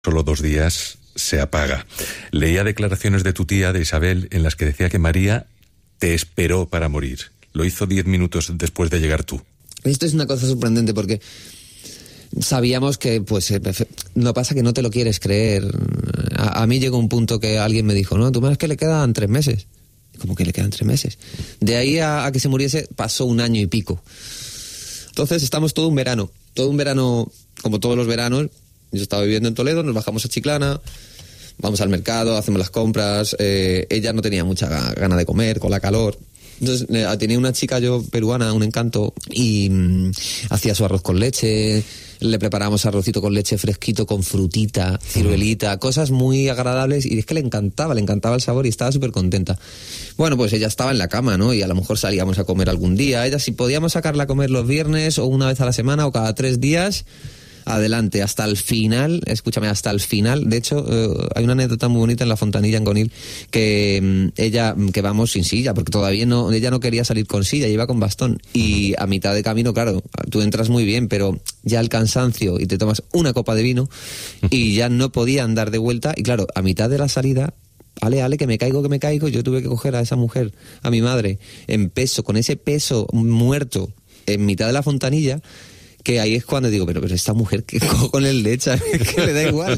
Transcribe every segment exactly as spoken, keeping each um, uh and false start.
solo dos días se apaga. Leía declaraciones de tu tía, de Isabel, en las que decía que María te esperó para morir. Lo hizo diez minutos después de llegar tú. Esto es una cosa sorprendente porque sabíamos que, pues, no pasa que no te lo quieres creer. A, a mí llegó un punto que alguien me dijo, no, tú me que le quedan tres meses. ¿Cómo que le quedan tres meses? De ahí a, a que se muriese pasó un año y pico. Entonces estamos todo un verano, todo un verano, como todos los veranos. Yo estaba viviendo en Toledo, nos bajamos a Chiclana, vamos al mercado, hacemos las compras. Eh, ella no tenía mucha gana de comer con la calor. Entonces eh, tenía una chica yo peruana, un encanto, y mmm, hacía su arroz con leche, le preparábamos arrocito con leche fresquito, con frutita, ciruelita, cosas muy agradables, y es que le encantaba, le encantaba el sabor y estaba súper contenta. Bueno, pues ella estaba en la cama, ¿no? Y a lo mejor salíamos a comer algún día. Ella, si podíamos sacarla a comer los viernes o una vez a la semana o cada tres días... adelante, hasta el final, escúchame, hasta el final. De hecho, eh, hay una anécdota muy bonita en la Fontanilla, en Conil, que eh, ella, que vamos sin silla, porque todavía no, ella no quería salir con silla, iba con bastón, y a mitad de camino, claro, tú entras muy bien, pero ya el cansancio, y te tomas una copa de vino, y ya no podía andar de vuelta, y claro, a mitad de la salida, ale, ale, que me caigo, que me caigo, yo tuve que coger a esa mujer, a mi madre, en peso, con ese peso muerto, en mitad de la Fontanilla, que ahí es cuando digo, pero, pero esta mujer, ¿qué cojones le echa? Que le da igual.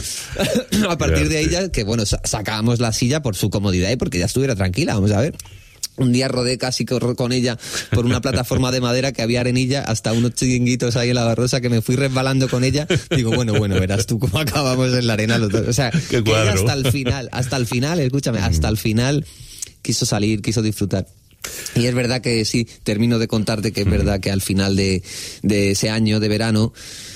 A partir de ahí ya, que bueno, sacábamos la silla por su comodidad y porque ya estuviera tranquila, vamos a ver. Un día rodé casi con ella por una plataforma de madera que había arenilla, hasta unos chiringuitos ahí en la Barrosa, que me fui resbalando con ella. Digo, bueno, bueno, verás tú cómo acabamos en la arena los dos. O sea, que ella hasta el final, hasta el final, escúchame, hasta el final quiso salir, quiso disfrutar. Y es verdad que sí, termino de contarte que es verdad que al final de, de ese año de verano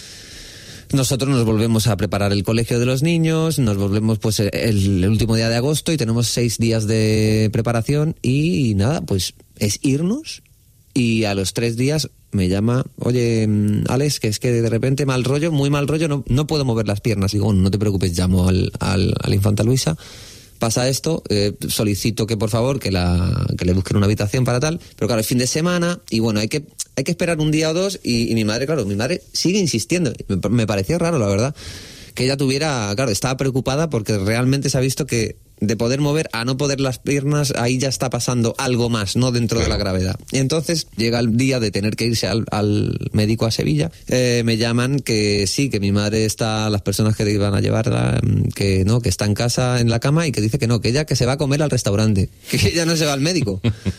nosotros nos volvemos a preparar el colegio de los niños, nos volvemos pues el, el último día de agosto y tenemos seis días de preparación y, y nada, pues es irnos y a los tres días me llama, oye, Alex, que es que de repente mal rollo, muy mal rollo, no, no puedo mover las piernas. Digo, bueno, no te preocupes, llamo al, al, a la Infanta Luisa. Pasa esto, eh, solicito que por favor que la que le busquen una habitación para tal, pero claro, es fin de semana y bueno, hay que hay que esperar un día o dos y, y mi madre, claro, mi madre sigue insistiendo. Me, me parecía raro, la verdad, que ella tuviera, claro, estaba preocupada porque realmente se ha visto que de poder mover a no poder las piernas, ahí ya está pasando algo más, no dentro claro. de la gravedad. Y entonces llega el día de tener que irse al, al médico a Sevilla, eh, me llaman que sí, que mi madre está, las personas que iban a llevarla, que no, que está en casa en la cama y que dice que no, que ella que se va a comer al restaurante, que ella no se va al médico.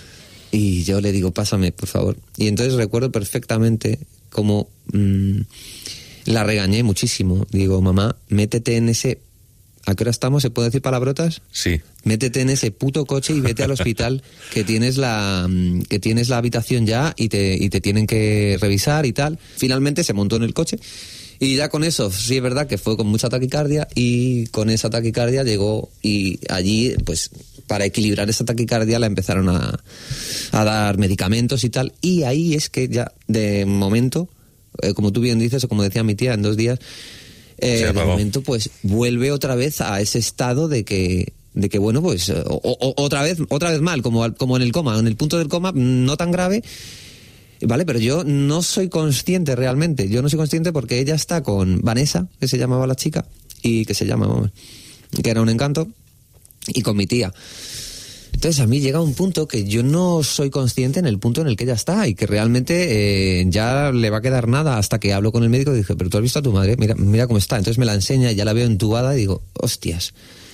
Y yo le digo, pásame, por favor. Y entonces recuerdo perfectamente cómo mmm, la regañé muchísimo. Digo, mamá, métete en ese... ¿A qué hora estamos? ¿Se puede decir palabrotas? Sí. Métete en ese puto coche y vete al hospital que tienes la que tienes la habitación ya y te y te tienen que revisar y tal. Finalmente se montó en el coche y ya con eso, sí es verdad que fue con mucha taquicardia y con esa taquicardia llegó y allí, pues, para equilibrar esa taquicardia la empezaron a, a dar medicamentos y tal. Y ahí es que ya, de momento, eh, como tú bien dices o como decía mi tía, en dos días... Eh, de momento pues vuelve otra vez a ese estado de que de que bueno pues o, o, otra vez otra vez mal como como en el coma, en el punto del coma, no tan grave, vale, pero yo no soy consciente realmente, yo no soy consciente porque ella está con Vanessa, que se llamaba la chica y que se llama que era un encanto, y con mi tía. Entonces a mí llega un punto que yo no soy consciente en el punto en el que ella está y que realmente eh, ya le va a quedar nada hasta que hablo con el médico y dije, pero tú has visto a tu madre, mira, mira cómo está. Entonces me la enseña y ya la veo entubada y digo, hostias.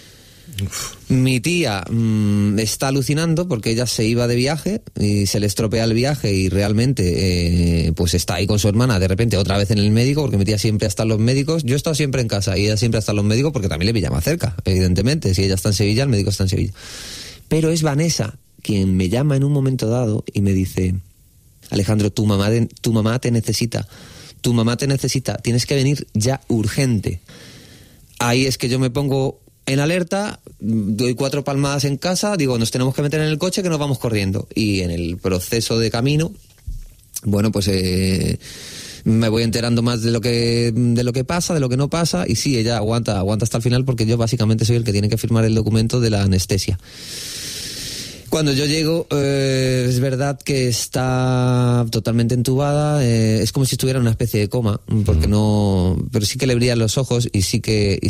Uf. Mi tía mmm, está alucinando porque ella se iba de viaje y se le estropea el viaje y realmente eh, pues está ahí con su hermana de repente otra vez en el médico, porque mi tía siempre está en los médicos. Yo he estado siempre en casa y ella siempre está en los médicos porque también le pilla más cerca, evidentemente. Si ella está en Sevilla, el médico está en Sevilla. Pero es Vanessa quien me llama en un momento dado y me dice, Alejandro, tu mamá, de, tu mamá te necesita, tu mamá te necesita, tienes que venir ya urgente. Ahí es que yo me pongo en alerta, doy cuatro palmadas en casa, digo, nos tenemos que meter en el coche que nos vamos corriendo. Y en el proceso de camino, bueno, pues... Eh, me voy enterando más de lo que de lo que pasa, de lo que no pasa, y sí, ella aguanta, aguanta hasta el final porque yo básicamente soy el que tiene que firmar el documento de la anestesia. Cuando yo llego, eh, es verdad que está totalmente entubada, eh, es como si estuviera en una especie de coma, porque no, pero sí que le brillan los ojos y sí que, y